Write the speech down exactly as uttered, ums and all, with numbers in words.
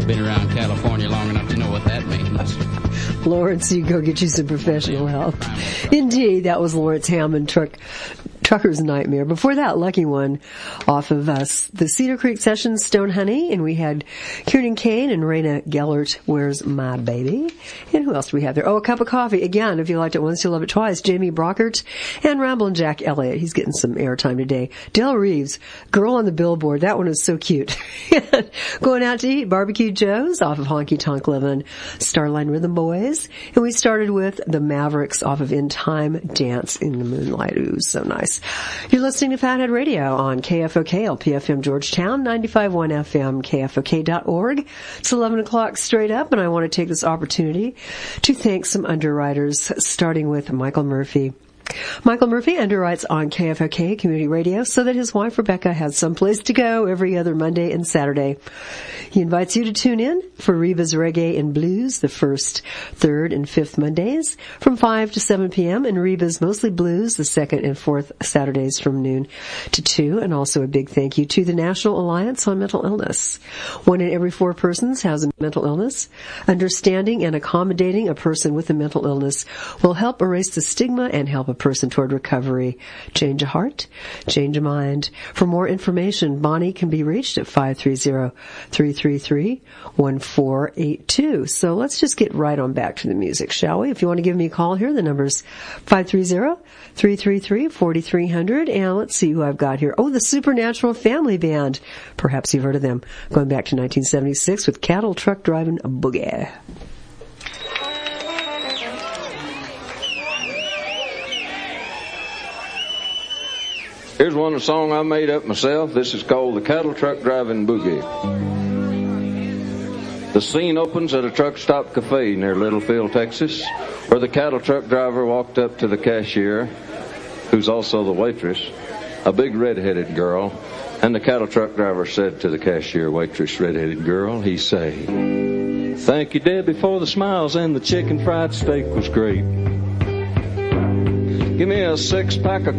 Been around California long enough to know what that means. Lawrence, you go get you some professional help. Indeed, that was Lawrence Hammond, truck, Trucker's Nightmare. Before that, Lucky One off of us, the Cedar Creek Sessions, Stone Honey, and we had Kieran Kane and Raina Gellert, Where's My Baby? And who else do we have there? Oh, A Cup of Coffee. Again, if you liked it once, you'll love it twice. Jamie Brockert and Ramblin' Jack Elliott. He's getting some airtime today. Del Reeves, Girl on the Billboard. That one is so cute. Going out to eat, Barbecue Joe's off of Honky Tonk Livin', Starline Rhythm Boys. And we started with the Mavericks off of In Time, Dance in the Moonlight. Ooh, so nice. You're listening to Fathead Radio on K F O K, L P F M Georgetown, ninety-five point one F M, K F O K dot org. It's eleven o'clock straight up, and I want to take this opportunity to thank some underwriters, starting with Michael Murphy. Michael Murphy underwrites on K F O K Community Radio so that his wife Rebecca has someplace to go every other Monday and Saturday. He invites you to tune in for Reba's Reggae and Blues the first, third, and fifth Mondays from five to seven p.m. and Reba's Mostly Blues the second and fourth Saturdays from noon to two. And also a big thank you to the National Alliance on Mental Illness. One in every four persons has a mental illness. Understanding and accommodating a person with a mental illness will help erase the stigma and help a person toward recovery. Change a heart, change a mind. For more information, Bonnie can be reached at five three zero, three three three, one four eight two. So let's just get right on back to the music, shall we? If you want to give me a call here, the number's five three zero, three three three, four three zero zero. And let's see who I've got here. Oh, the Supernatural Family Band. Perhaps you've heard of them. Going back to nineteen seventy-six with Cattle Truck Driving Boogie. Here's one song I made up myself. This is called The Cattle Truck Driving Boogie. The scene opens at a truck stop cafe near Littlefield, Texas, where the cattle truck driver walked up to the cashier, who's also the waitress, a big red-headed girl, and the cattle truck driver said to the cashier, waitress, red-headed girl, he say, "Thank you, Debbie, for the smiles, and the chicken fried steak was great. Give me a six-pack of